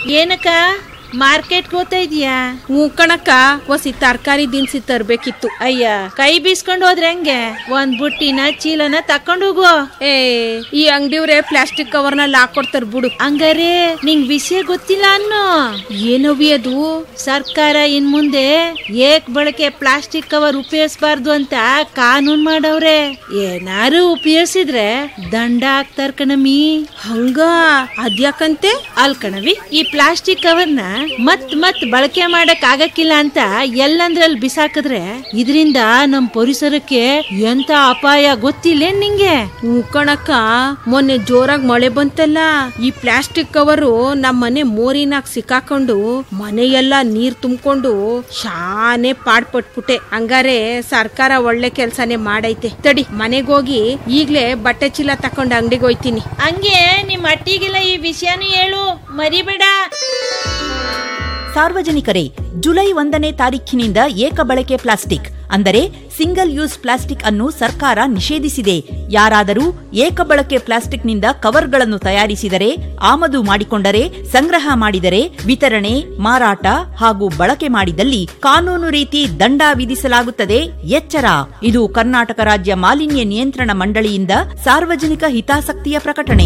ಏನಕ್ಕ ಮಾರ್ಕೆಟ್ಗೆ ಹೋಗ್ತಾ ಇದೀಯಾ? ಹ್ಞೂ ಕಣಕ್ಕ, ಹೊಸಿ ತರಕಾರಿ ದಿನಸಿ ತರ್ಬೇಕಿತ್ತು. ಅಯ್ಯ, ಕೈ ಬೀಸ್ಕೊಂಡು ಹೋದ್ರೆ ಹೆಂಗೆ? ಒಂದ್ ಬುಟ್ಟಿನ ಚೀಲನ ತಕೊಂಡು ಹೋಗು. ಏ, ಈ ಅಂಗಡಿಯವ್ರೆ ಪ್ಲಾಸ್ಟಿಕ್ ಕವರ್ನಲ್ಲಿ ಹಾಕೊಡ್ತಾರ ಬಿಡು. ಹಂಗಾರೆ ನಿಂಗ್ ವಿಷಯ ಗೊತ್ತಿಲ್ಲ ಅನ್ನೋ? ಏನವಿ ಅದು? ಸರ್ಕಾರ ಇನ್ ಮುಂದೆ ಏಕ್ ಬಳಕೆ ಪ್ಲಾಸ್ಟಿಕ್ ಕವರ್ ಉಪಯೋಗಿಸಬಾರ್ದು ಅಂತ ಕಾನೂನ್ ಮಾಡವ್ರೆ. ಏನಾರು ಉಪಯೋಗಿಸಿದ್ರೆ ದಂಡ ಹಾಕ್ತಾರ ಕಣಮಿ. ಹಂಗ? ಅದ್ಯಾಕಂತೆ? ಅಲ್ ಕಣವಿ, ಈ ಪ್ಲಾಸ್ಟಿಕ್ ಕವರ್ನ ಮತ್ ಬಳಕೆ ಮಾಡಕ್ ಆಗಕ್ಕಿಲ್ಲ ಅಂತ ಎಲ್ಲಂದ್ರಲ್ಲಿ ಬಿಸಾಕಿದ್ರೆ ಇದರಿಂದ ನಮ್ ಪರಿಸರಕ್ಕೆ ಎಂತ ಅಪಾಯ ಗೊತ್ತಿಲ್ಲ ನಿಂಗೆ? ಕಣಕ್ಕ, ಮೊನ್ನೆ ಜೋರಾಗಿ ಮಳೆ ಬಂತಲ್ಲ, ಈ ಪ್ಲಾಸ್ಟಿಕ್ ಕವರು ನಮ್ ಮನೆ ಮೋರಿನಾಗ ಸಿಕ್ಕಾಕೊಂಡು ಮನೆಯೆಲ್ಲ ನೀರ್ ತುಂಬಿಕೊಂಡು ಶಾನೆ ಪಾಡ್ಪಟ್ಬಿಟ್ಟೆ. ಹಂಗಾರೆ ಸರ್ಕಾರ ಒಳ್ಳೆ ಕೆಲ್ಸನೇ ಮಾಡೈತೆ. ತಡಿ, ಮನೆಗೋಗಿ ಈಗ್ಲೇ ಬಟ್ಟೆ ಚೀಲ ತಕೊಂಡ್ ಅಂಗಡಿಗೆ ಹೋಯ್ತೀನಿ. ಹಂಗೆ ನಿಮ್ ಅಟ್ಟಿಗೆಲ್ಲ ಈ ವಿಷಯನೂ ಹೇಳು, ಮರಿಬೇಡ. ಸಾರ್ವಜನಿಕರೇ, ಜುಲೈ 1ನೇ ತಾರೀಖಿನಿಂದ ಏಕಬಳಕೆ ಪ್ಲಾಸ್ಟಿಕ್ ಅಂದರೆ ಸಿಂಗಲ್ ಯೂಸ್ ಪ್ಲಾಸ್ಟಿಕ್ ಅನ್ನು ಸರ್ಕಾರ ನಿಷೇಧಿಸಿದೆ. ಯಾರಾದರೂ ಏಕಬಳಕೆ ಪ್ಲಾಸ್ಟಿಕ್ನಿಂದ ಕವರ್ಗಳನ್ನು ತಯಾರಿಸಿದರೆ, ಆಮದು ಮಾಡಿಕೊಂಡರೆ, ಸಂಗ್ರಹ ಮಾಡಿದರೆ, ವಿತರಣೆ, ಮಾರಾಟ ಹಾಗೂ ಬಳಕೆ ಮಾಡಿದಲ್ಲಿ ಕಾನೂನು ರೀತಿ ದಂಡ ವಿಧಿಸಲಾಗುತ್ತದೆ. ಎಚ್ಚರ! ಇದು ಕರ್ನಾಟಕ ರಾಜ್ಯ ಮಾಲಿನ್ಯ ನಿಯಂತ್ರಣ ಮಂಡಳಿಯಿಂದ ಸಾರ್ವಜನಿಕ ಹಿತಾಸಕ್ತಿಯ ಪ್ರಕಟಣೆ.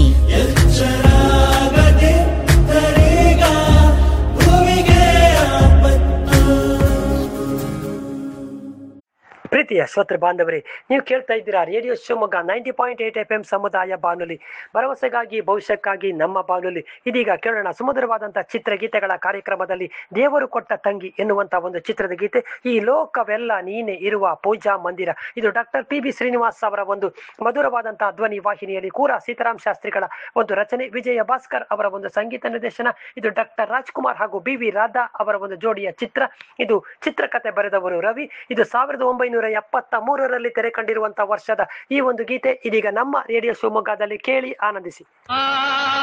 ಪ್ರೀತಿಯ ಶ್ರೋತೃ ಬಾಂಧವರೇ, ನೀವು ಕೇಳ್ತಾ ಇದ್ದೀರಾ ರೇಡಿಯೋ ಶಿವಮೊಗ್ಗ 90.8 FM ಸಮುದಾಯ ಬಾನುಲಿ, ಭರವಸೆಗಾಗಿ ಭವಿಷ್ಯಕ್ಕಾಗಿ ನಮ್ಮ ಬಾನುಲಿ. ಇದೀಗ ಕೇಳೋಣ ಸುಮಧುರವಾದಂತಹ ಚಿತ್ರಗೀತೆಗಳ ಕಾರ್ಯಕ್ರಮದಲ್ಲಿ ದೇವರು ಕೊಟ್ಟ ತಂಗಿ ಎನ್ನುವಂತ ಒಂದು ಚಿತ್ರದ ಗೀತೆ. ಈ ಲೋಕವೆಲ್ಲ ನೀನೆ ಇರುವ ಪೂಜಾ ಮಂದಿರ. ಇದು ಡಾಕ್ಟರ್ ಟಿ ಬಿ ಶ್ರೀನಿವಾಸ್ ಅವರ ಒಂದು ಮಧುರವಾದಂತಹ ಧ್ವನಿ ವಾಹಿನಿಯಲ್ಲಿ ಕೂರ ಸೀತಾರಾಮ್ ಶಾಸ್ತ್ರಿಗಳ ಒಂದು ರಚನೆ, ವಿಜಯ ಭಾಸ್ಕರ್ ಅವರ ಒಂದು ಸಂಗೀತ ನಿರ್ದೇಶನ. ಇದು ಡಾಕ್ಟರ್ ರಾಜ್ಕುಮಾರ್ ಹಾಗೂ ಬಿ ವಿ ರಾಧಾ ಅವರ ಒಂದು ಜೋಡಿಯ ಚಿತ್ರ. ಇದು ಚಿತ್ರಕಥೆ ಬರೆದವರು ರವಿ. ಇದು 1973ರಲ್ಲಿ ತೆರೆ ಕಂಡಿರುವಂತಹ ವರ್ಷದ ಈ ಒಂದು ಗೀತೆ ಇದೀಗ ನಮ್ಮ ರೇಡಿಯೋ ಶಿವಮೊಗ್ಗದಲ್ಲಿ ಕೇಳಿ ಆನಂದಿಸಿ.